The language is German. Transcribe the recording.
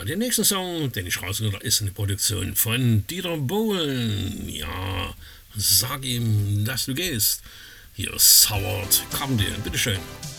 Ja, den nächsten Song, den ich rausgesucht habe, ist eine Produktion von Dieter Bohlen. Ja, sag ihm, dass du gehst. Hier ist Howard Carpendale, bitteschön.